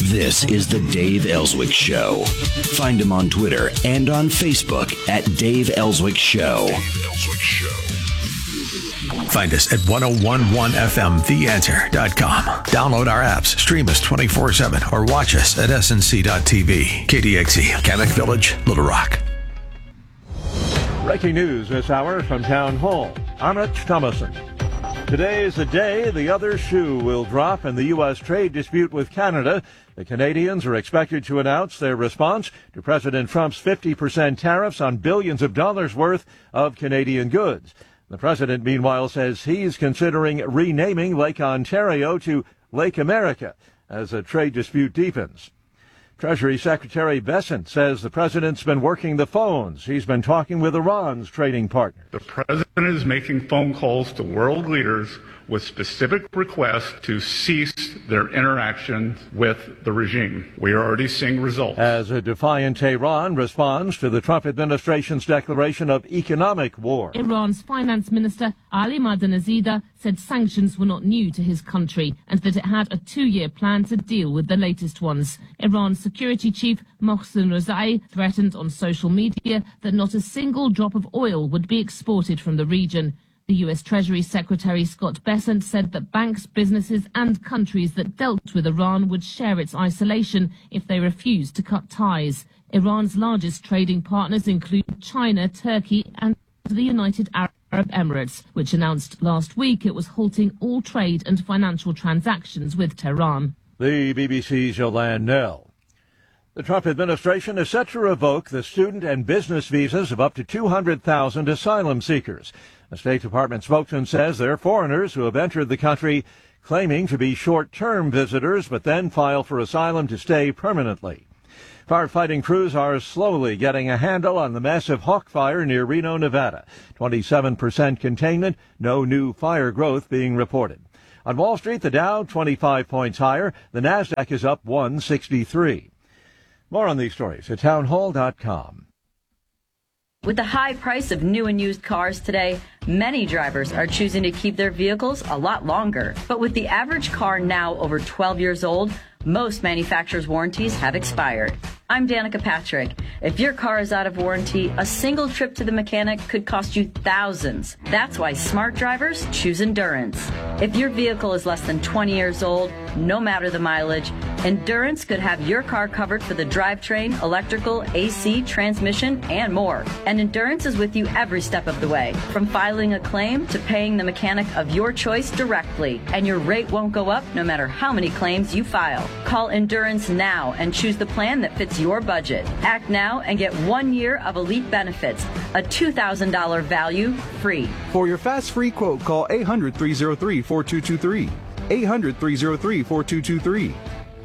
This is the Dave Ellswick Show. Find him on Twitter and on Facebook at Dave Ellswick Show. Find us at 1011fmtheanswer.com. Download our apps, stream us 24/7, or watch us at snc.tv. KDXE, Kamek Village, Little Rock. Breaking news this hour from Town Hall. I'm Rich Thomason. Today is the day the other shoe will drop in the U.S. trade dispute with Canada. The Canadians are expected to announce their response to President Trump's 50% tariffs on billions of dollars worth of Canadian goods. The president, meanwhile, says he's considering renaming Lake Ontario to Lake America as a trade dispute deepens. Treasury Secretary Bessent says the president's been working the phones. He's been talking with Iran's trading partners. The president is making phone calls to world leaders with specific requests to cease their interaction with the regime. We are already seeing results. As a defiant Tehran responds to the Trump administration's declaration of economic war. Iran's finance minister, Ali Madanazadeh, said sanctions were not new to his country and that it had a 2-year plan to deal with the latest ones. Iran's security chief, Mohsen Rezai, threatened on social media that not a single drop of oil would be exported from the region. The U.S. Treasury Secretary Scott Bessent said that banks, businesses and countries that dealt with Iran would share its isolation if they refused to cut ties. Iran's largest trading partners include China, Turkey and the United Arab Emirates, which announced last week it was halting all trade and financial transactions with Tehran. The BBC's Yolande Nell. The Trump administration is set to revoke the student and business visas of up to 200,000 asylum seekers. A State Department spokesman says they're foreigners who have entered the country claiming to be short-term visitors but then file for asylum to stay permanently. Firefighting crews are slowly getting a handle on the massive Hawk Fire near Reno, Nevada. 27% containment, no new fire growth being reported. On Wall Street, the Dow 25 points higher. The Nasdaq is up 163. More on these stories at townhall.com. With the high price of new and used cars today, many drivers are choosing to keep their vehicles a lot longer. But with the average car now over 12 years old, most manufacturers' warranties have expired. I'm Danica Patrick. If your car is out of warranty, a single trip to the mechanic could cost you thousands. That's why smart drivers choose Endurance. If your vehicle is less than 20 years old, no matter the mileage, Endurance could have your car covered for the drivetrain, electrical, AC, transmission, and more. And Endurance is with you every step of the way, from filing a claim to paying the mechanic of your choice directly. And your rate won't go up no matter how many claims you file. Call Endurance now and choose the plan that fits your budget. Act now and get 1 year of elite benefits, a $2,000 value free. For your fast free quote, call 800-303-4223. 800-303-4223.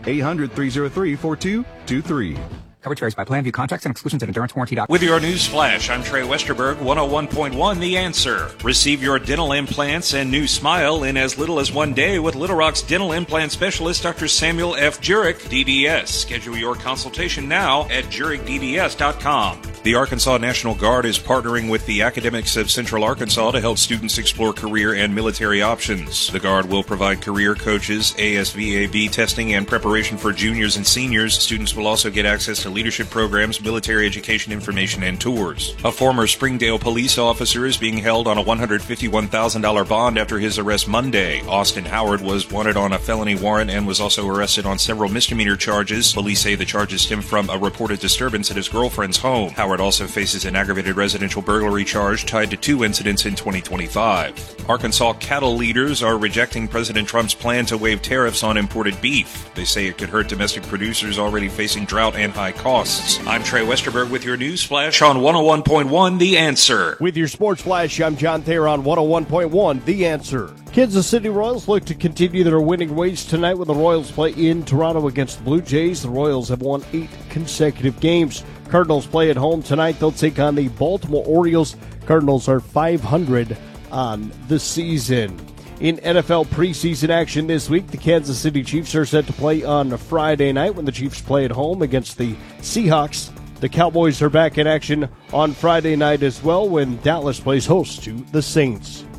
800-303-4223. Coverage varies by plan. View contracts and exclusions at EnduranceWarranty.com. With your news flash, I'm Trey Westerberg, 101.1 The Answer. Receive your dental implants and new smile in as little as 1 day with Little Rock's dental implant specialist, Dr. Samuel F. Jurek, DDS. Schedule your consultation now at JurekDDS.com. The Arkansas National Guard is partnering with the academics of Central Arkansas to help students explore career and military options. The Guard will provide career coaches, ASVAB testing, and preparation for juniors and seniors. Students will also get access to leadership programs, military education information, and tours. A former Springdale police officer is being held on a $151,000 bond after his arrest Monday. Austin Howard was wanted on a felony warrant and was also arrested on several misdemeanor charges. Police say the charges stem from a reported disturbance at his girlfriend's home. Howard also faces an aggravated residential burglary charge tied to 2 incidents in 2025. Arkansas cattle leaders are rejecting President Trump's plan to waive tariffs on imported beef. They say it could hurt domestic producers already facing drought and high costs. I'm Trey Westerberg with your news flash on 101.1 The Answer. With your sports flash, I'm John Thayer on 101.1 The Answer. Kansas City Royals look to continue their winning ways tonight when the Royals play in Toronto against the Blue Jays. The Royals have won 8 consecutive games. Cardinals play at home tonight. They'll take on the Baltimore Orioles. Cardinals are 500 on the season. In NFL preseason action this week, the Kansas City Chiefs are set to play on Friday night when the Chiefs play at home against the Seahawks. The Cowboys are back in action on Friday night as well when Dallas plays host to the Saints.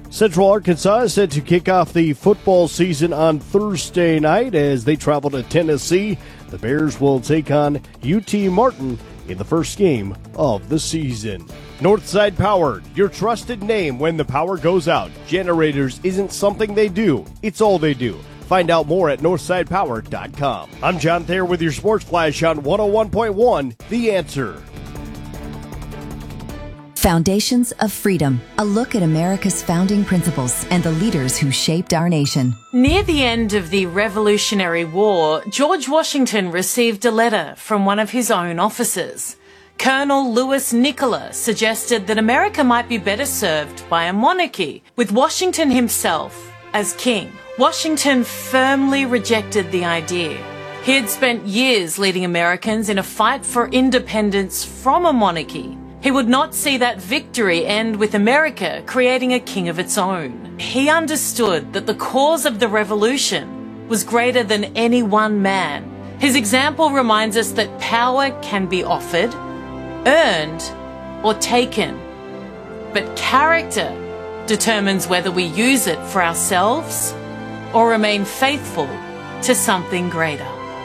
Central Arkansas is set to kick off the football season on Thursday night as they travel to Tennessee. The Bears will take on UT Martin in the first game of the season. Northside Power, your trusted name when the power goes out. Generators isn't something they do, it's all they do. Find out more at northsidepower.com. I'm John Thayer with your Sports Flash on 101.1 The Answer. Foundations of Freedom, a look at America's founding principles and the leaders who shaped our nation. Near the end of the Revolutionary War, George Washington received a letter from one of his own officers. Colonel Louis Nicola suggested that America might be better served by a monarchy, with Washington himself as king. Washington firmly rejected the idea. He had spent years leading Americans in a fight for independence from a monarchy. He would not see that victory end with America creating a king of its own. He understood that the cause of the revolution was greater than any one man. His example reminds us that power can be offered, earned, or taken. But character determines whether we use it for ourselves or remain faithful to something greater.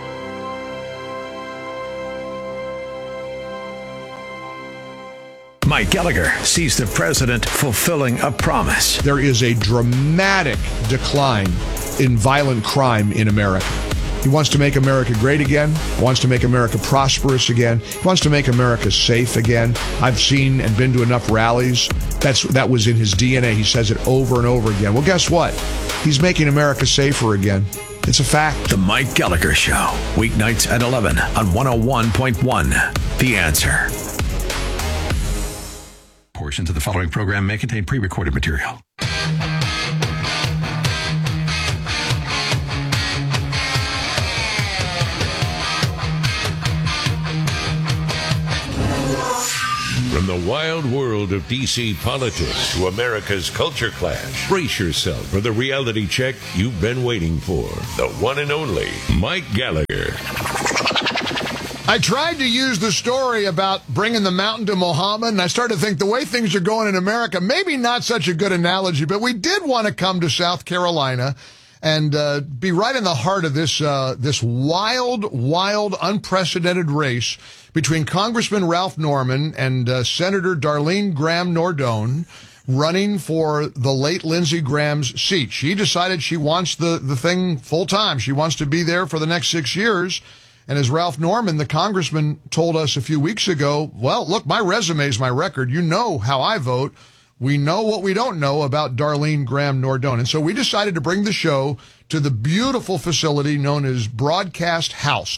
Mike Gallagher sees the president fulfilling a promise. There is a dramatic decline in violent crime in America. He wants to make America great again, wants to make America prosperous again, he wants to make America safe again. I've seen and been to enough rallies. That was in his DNA. He says it over and over again. Well, guess what? He's making America safer again. It's a fact. The Mike Gallagher Show, weeknights at 11 on 101.1 The Answer. Portions of the following program may contain pre-recorded material. From the wild world of D.C. politics to America's culture clash, brace yourself for the reality check you've been waiting for. The one and only Mike Gallagher. I tried to use the story about bringing the mountain to Muhammad, and I started to think the way things are going in America, maybe not such a good analogy, but we did want to come to South Carolina and be right in the heart of this wild, unprecedented race between Congressman Ralph Norman and Senator Darlene Graham Nordone, running for the late Lindsey Graham's seat. She decided she wants the thing full time. She wants to be there for the next 6 years. And as Ralph Norman, the congressman, told us a few weeks ago, well, look, my resume is my record. You know how I vote. We know what we don't know about Darlene Graham Nordone. And so we decided to bring the show to the beautiful facility known as Broadcast House,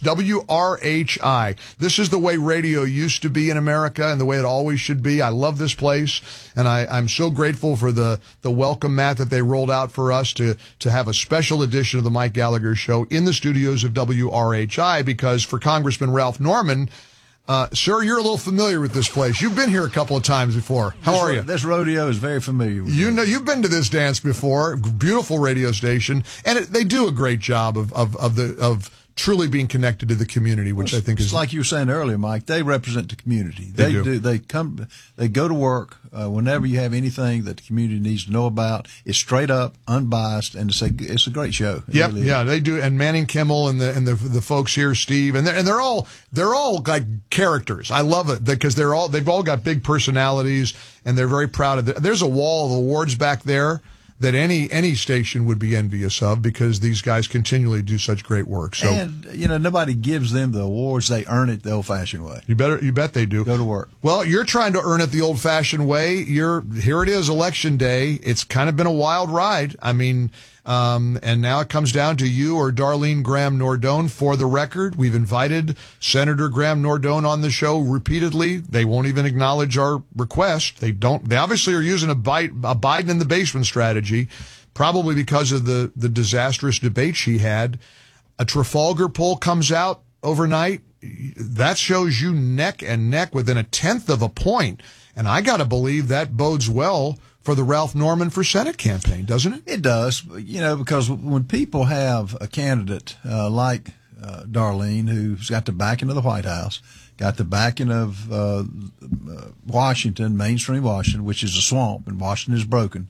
WRHI. This is the way radio used to be in America and the way it always should be. I love this place, and I'm so grateful for the welcome mat that they rolled out for us to have a special edition of the Mike Gallagher Show in the studios of WRHI, because for Congressman Ralph Norman, sir, you're a little familiar with this place. You've been here a couple of times before. How are you? This rodeo is very familiar with you. Know, you've been to this dance before. Beautiful radio station, and they do a great job of truly being connected to the community, which I think is like you were saying earlier, Mike. They represent the community. They do. They go to work whenever you have anything that the community needs to know about. It's straight up, unbiased, and it's a great show. Yep, really yeah, they do. And Manning Kimmel and the folks here, Steve, and they're all like characters. I love it because they've all got big personalities, and they're very proud of it. There's a wall of awards back there that any station would be envious of, because these guys continually do such great work. So, and nobody gives them the awards; they earn it the old-fashioned way. You bet they do. Go to work. Well, you're trying to earn it the old-fashioned way. Here it is, Election Day. It's kind of been a wild ride. I mean, and now it comes down to you or Darlene Graham Nordone. For the record, we've invited Senator Graham Nordone on the show repeatedly. They won't even acknowledge our request. They obviously are using a Biden in the basement strategy, probably because of the disastrous debate she had. A Trafalgar poll comes out overnight. That shows you neck and neck within 1/10 of a point. And I got to believe that bodes well for the Ralph Norman for Senate campaign, doesn't it? It does, because when people have a candidate like Darlene, who's got the backing of the White House, got the backing of Washington, mainstream Washington, which is a swamp, and Washington is broken.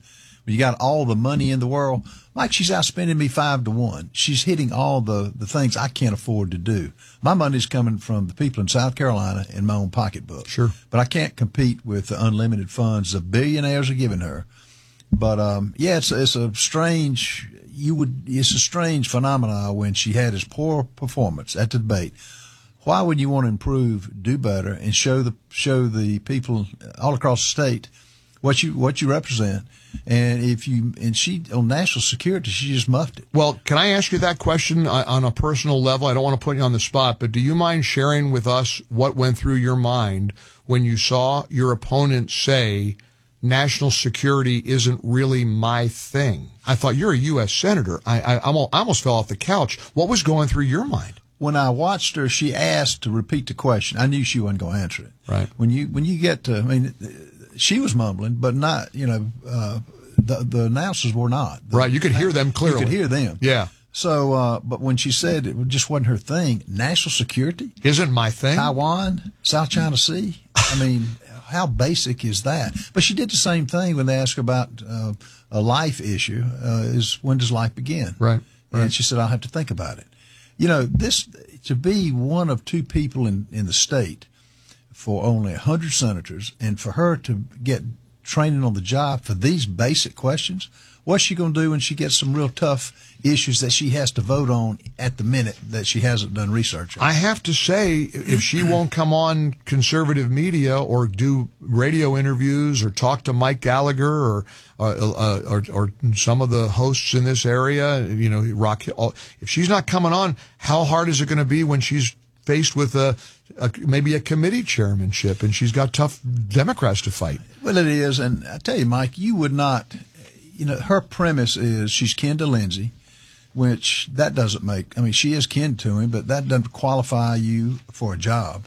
when you got all the money in the world, Mike, she's outspending me 5-1. She's hitting all the things I can't afford to do. My money's coming from the people in South Carolina in my own pocketbook. Sure. But I can't compete with the unlimited funds the billionaires are giving her. But, it's a strange, it's a strange phenomenon when she had this poor performance at the debate. Why would you want to improve, do better, and show the people all across the state what you represent? And she on national security, she just muffed it. Well, can I ask you that question on a personal level? I don't want to put you on the spot, but do you mind sharing with us what went through your mind when you saw your opponent say, national security isn't really my thing? I thought, you're a U.S. Senator. I almost fell off the couch. What was going through your mind? When I watched her, she asked to repeat the question. I knew she wasn't going to answer it. Right. When you get to, she was mumbling, but not, the announcers were not. Right. You could hear them clearly. You could hear them. Yeah. So, but when she said it just wasn't her thing, national security isn't my thing. Taiwan, South China Sea. How basic is that? But she did the same thing when they asked her about a life issue. Is when does life begin? Right. And she said, I'll have to think about it. This to be one of two people in the state for only 100 senators, and for her to get training on the job for these basic questions, what's she going to do when she gets some real tough issues that she has to vote on at the minute that she hasn't done research on? I have to say, if she won't come on conservative media or do radio interviews or talk to Mike Gallagher or some of the hosts in this area, Rock Hill, if she's not coming on, how hard is it going to be when she's faced with maybe a committee chairmanship and she's got tough Democrats to fight? Well, it is. And I tell you, Mike, you would not, her premise is she's kin to Lindsey, which that doesn't make, she is kin to him, but that doesn't qualify you for a job.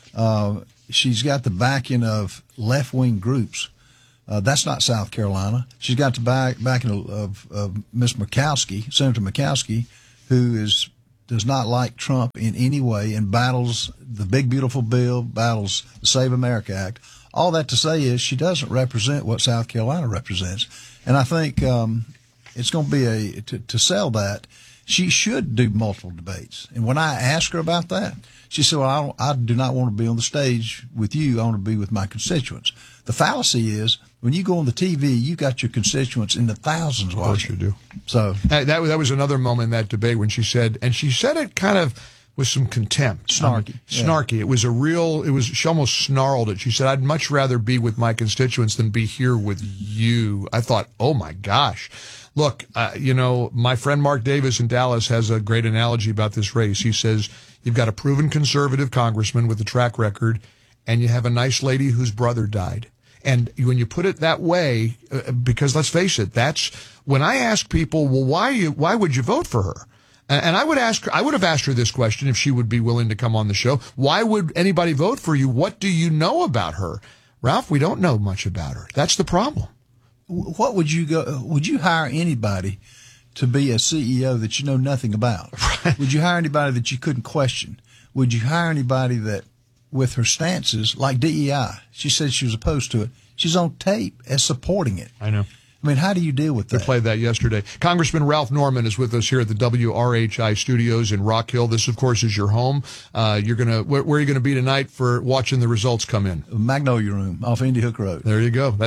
She's got the backing of left-wing groups. That's not South Carolina. She's got the backing of Miss Murkowski, Senator Murkowski, who does not like Trump in any way and battles the big, beautiful bill, battles the Save America Act. All that to say is she doesn't represent what South Carolina represents. And I think it's going to be to sell that, she should do multiple debates. And when I asked her about that, she said, well, I do not want to be on the stage with you. I want to be with my constituents. The fallacy is when you go on the TV, you got your constituents in the thousands watching. Of course you do. So that was another moment in that debate when she said it kind of with some contempt. Snarky. Snarky. It was she almost snarled it. She said, I'd much rather be with my constituents than be here with you. I thought, oh my gosh. Look, my friend Mark Davis in Dallas has a great analogy about this race. He says, you've got a proven conservative congressman with a track record, and you have a nice lady whose brother died. And when you put it that way, because let's face it, that's when I ask people, well, why would you vote for her? And I would have asked her this question if she would be willing to come on the show. Why would anybody vote for you? What do you know about her? Ralph, we don't know much about her. That's the problem. What would you hire anybody to be a CEO that you know nothing about? Right. Would you hire anybody that you couldn't question? Would you hire anybody that, with her stances, like DEI, she said she was opposed to it. She's on tape as supporting it. I know. How do you deal with that? They played that yesterday. Congressman Ralph Norman is with us here at the WRHI studios in Rock Hill. This, of course, is your home. Where are you going to be tonight for watching the results come in? Magnolia Room off Indy Hook Road. There you go.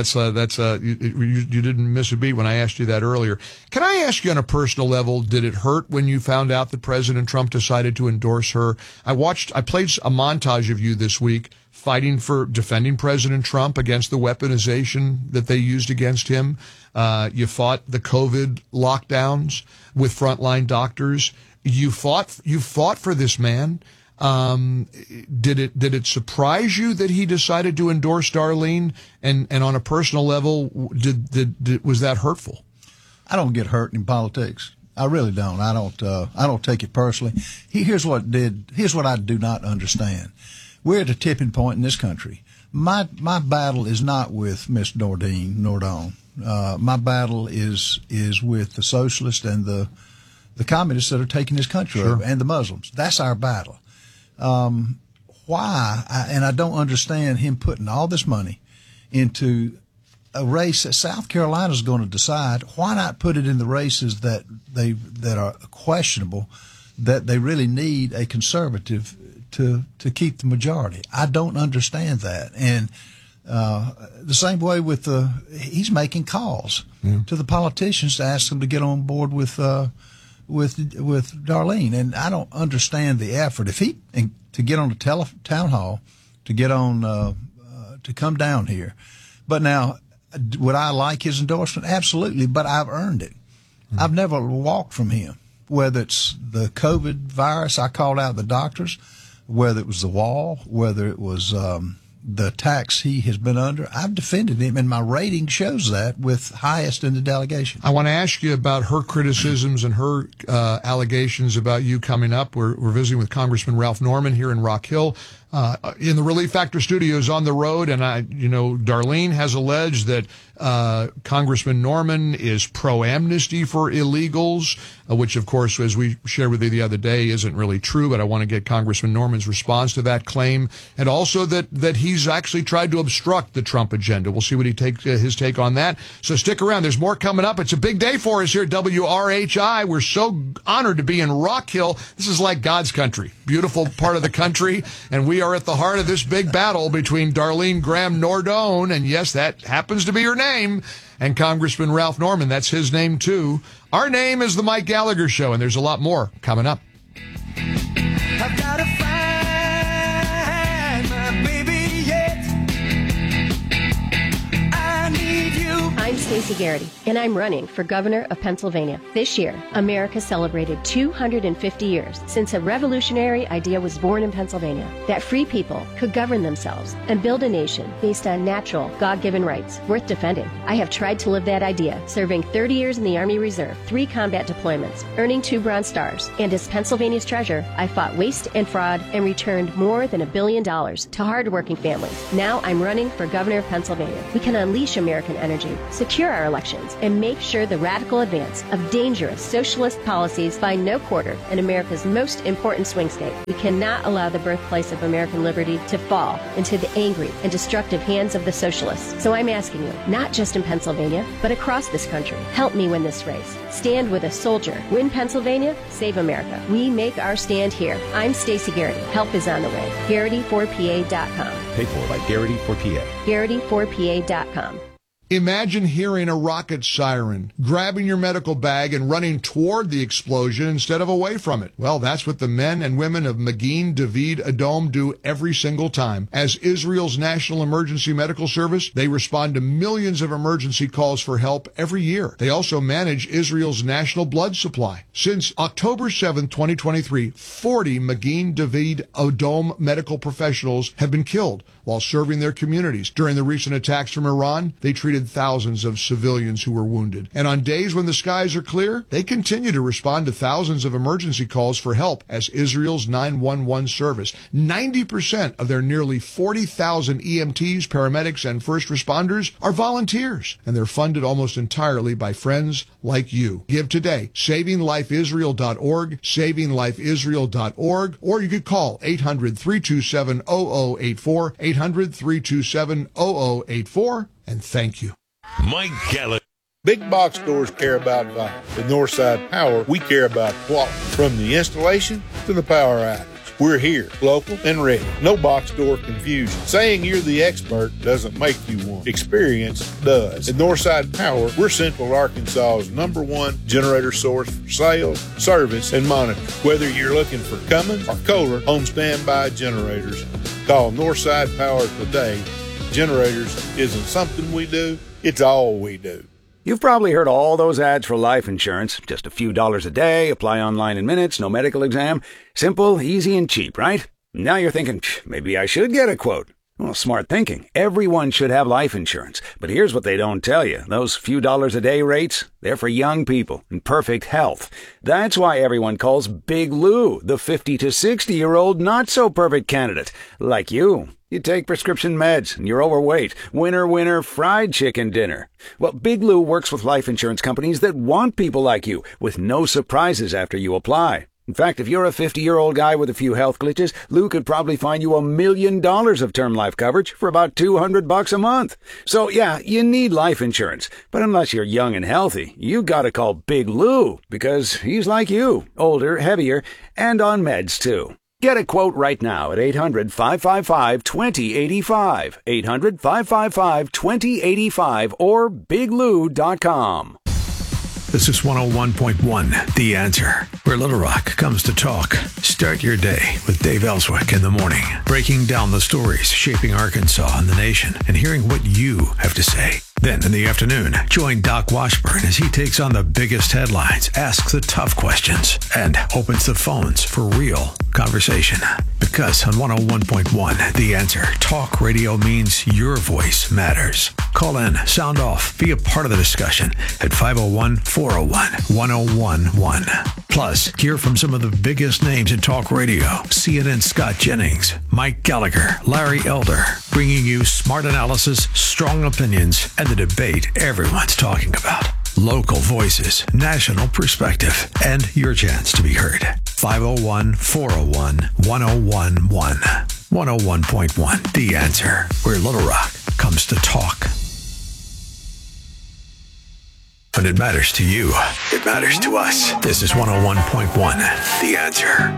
You didn't miss a beat when I asked you that earlier. Can I ask you on a personal level, did it hurt when you found out that President Trump decided to endorse her? I played a montage of you this week defending President Trump against the weaponization that they used against him. You fought the COVID lockdowns with frontline doctors. You fought for this man. Did it surprise you that he decided to endorse Darlene? And on a personal level, was that hurtful? I don't get hurt in politics. I really don't. I don't take it personally. Here's what I do not understand. We're at a tipping point in this country. My battle is not with Miss Nordone. My battle is with the socialists and the communists that are taking this country over, and the Muslims. That's our battle. Why? And I don't understand him putting all this money into a race that South Carolina's going to decide. Why not put it in the races that are questionable, that they really need a conservative to keep the majority? I don't understand that. And the same way with he's making calls to the politicians to ask them to get on board with Darlene, and I don't understand the effort. If he to get on the town hall, to get on to come down here, but now would I like his endorsement? Absolutely, but I've earned it. I've never walked from him. Whether it's the COVID virus, I called out the doctors. Whether it was the wall, whether it was the attacks he has been under, I've defended him, and my rating shows that with highest in the delegation. I want to ask you about her criticisms and her allegations about you coming up. We're visiting with Congressman Ralph Norman here in Rock Hill. In the Relief Factor studios on the road, and Darlene has alleged that Congressman Norman is pro-amnesty for illegals, which, of course, as we shared with you the other day, isn't really true, but I want to get Congressman Norman's response to that claim, and also that he's actually tried to obstruct the Trump agenda. We'll see what his take on that. So stick around. There's more coming up. It's a big day for us here at WRHI. We're so honored to be in Rock Hill. This is like God's country, beautiful part of the country, and we are at the heart of this big battle between Darlene Graham Nordone, and yes, that happens to be her name, and Congressman Ralph Norman. That's his name, too. Our name is The Mike Gallagher Show, and there's a lot more coming up. I've got to find my baby yet. I need you. I'm Stacey Garrity, and I'm running for governor of Pennsylvania. This year, America celebrated 250 years since a revolutionary idea was born in Pennsylvania, that free people could govern themselves and build a nation based on natural, God-given rights worth defending. I have tried to live that idea, serving 30 years in the Army Reserve, 3 combat deployments, earning 2 Bronze Stars, and as Pennsylvania's treasurer, I fought waste and fraud and returned more than $1 billion to hardworking families. Now I'm running for governor of Pennsylvania. We can unleash American energy, secure our elections, and make sure the radical advance of dangerous socialist policies find no quarter in America's most important swing state. We cannot allow the birthplace of American liberty to fall into the angry and destructive hands of the socialists. So I'm asking you, not just in Pennsylvania, but across this country, help me win this race. Stand with a soldier. Win Pennsylvania, save America. We make our stand here. I'm Stacey Garrity. Help is on the way. Garrity4PA.com. Paid for by Garrity for PA. Garrity4PA.com. Imagine hearing a rocket siren, grabbing your medical bag and running toward the explosion instead of away from it. Well, that's what the men and women of Magin David Adom do every single time. As Israel's National Emergency Medical Service, they respond to millions of emergency calls for help every year. They also manage Israel's national blood supply. Since October 7, 2023, 40 Magin David Adom medical professionals have been killed while serving their communities. During the recent attacks from Iran, they treated thousands of civilians who were wounded. And on days when the skies are clear, they continue to respond to thousands of emergency calls for help as Israel's 911 service. 90% of their nearly 40,000 EMTs, paramedics, and first responders are volunteers, and they're funded almost entirely by friends like you. Give today. SavingLifeIsrael.org, SavingLifeIsrael.org, or you could call 800-327-0084, 800-327-0084, and thank you. Mike Gallagher. Big box stores care about value. With Northside Power, we care about quality. From the installation to the power outage. We're here, local and ready. No box store confusion. Saying you're the expert doesn't make you one. Experience does. At Northside Power, we're Central Arkansas's #1 generator source for sales, service, and monitoring. Whether you're looking for Cummins or Kohler home standby generators, call Northside Power today. Generators isn't something we do, it's all we do. You've probably heard all those ads for life insurance. Just a few dollars a day, apply online in minutes, no medical exam. Simple, easy, and cheap, right? Now you're thinking, maybe I should get a quote. Well, smart thinking. Everyone should have life insurance. But here's what they don't tell you. Those few dollars a day rates, they're for young people in perfect health. That's why everyone calls Big Lou the 50 to 60-year-old not-so-perfect candidate. Like you. You take prescription meds and you're overweight. Winner, winner, fried chicken dinner. Well, Big Lou works with life insurance companies that want people like you with no surprises after you apply. In fact, if you're a 50-year-old guy with a few health glitches, Lou could probably find you $1 million of term life coverage for about $200 a month. So yeah, you need life insurance. But unless you're young and healthy, you gotta call Big Lou, because he's like you, older, heavier, and on meds too. Get a quote right now at 800-555-2085, 800-555-2085, or biglou.com. This is 101.1, The Answer, where Little Rock comes to talk. Start your day with Dave Ellswick in the morning, breaking down the stories shaping Arkansas and the nation, and hearing what you have to say. Then in the afternoon, join Doc Washburn as he takes on the biggest headlines, asks the tough questions, and opens the phones for real conversation. Because on 101.1, The Answer, talk radio means your voice matters. Call in, sound off, be a part of the discussion at 501-401-1011. Plus, hear from some of the biggest names in talk radio. CNN Scott Jennings, Mike Gallagher, Larry Elder, bringing you smart analysis, strong opinions, and the debate everyone's talking about. Local voices, national perspective, and your chance to be heard. 501-401-1011. 101.1, The Answer, where Little Rock comes to talk. When it matters to you, it matters to us. This is 101.1, The Answer.